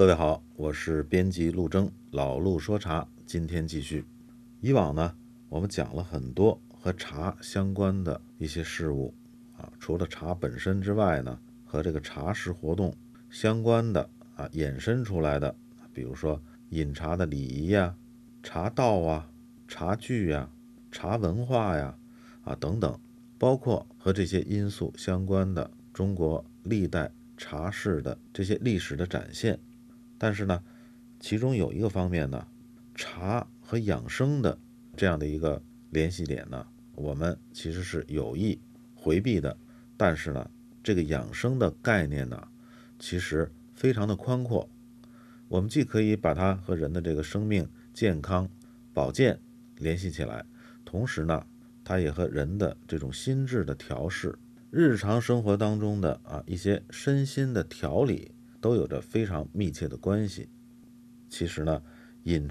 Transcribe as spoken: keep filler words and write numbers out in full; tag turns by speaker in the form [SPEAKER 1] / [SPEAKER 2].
[SPEAKER 1] 各位好，我是编辑陆征，老陆说茶，今天继续。以往呢，我们讲了很多和茶相关的一些事物啊，除了茶本身之外呢，和这个茶事活动相关的啊，衍生出来的，比如说饮茶的礼仪呀、茶道啊、茶具呀、茶文化呀啊等等，包括和这些因素相关的中国历代茶事的这些历史的展现。但是呢，其中有一个方面呢，茶和养生的这样的一个联系点呢，我们其实是有意回避的。但是呢，这个养生的概念呢，其实非常的宽阔。我们既可以把它和人的这个生命、健康、保健联系起来，同时呢，它也和人的这种心智的调试、日常生活当中的啊一些身心的调理都有着非常密切的关系。其实呢，饮